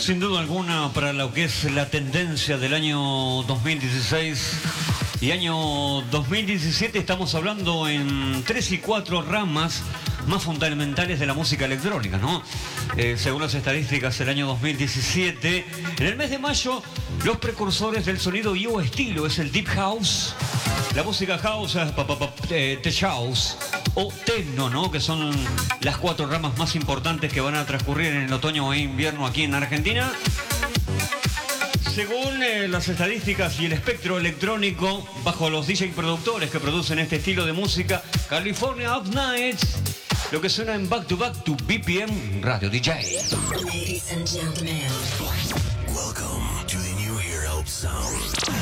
Sin duda alguna, para lo que es la tendencia del año 2016 y año 2017, estamos hablando en 3 y 4 ramas más fundamentales de la música electrónica, ¿no? Según las estadísticas del año 2017, en el mes de mayo, los precursores del sonido y o estilo es el Deep House, la música house, Tech House o Techno, ¿no? Que son las 4 ramas más importantes que van a transcurrir en el otoño e invierno aquí en Argentina. Según las estadísticas y el espectro electrónico, bajo los DJ productores que producen este estilo de música, California Up Nights, lo que suena en Back to BPM Radio DJ. Ladies and gentlemen, Welcome to the new Hero Sound.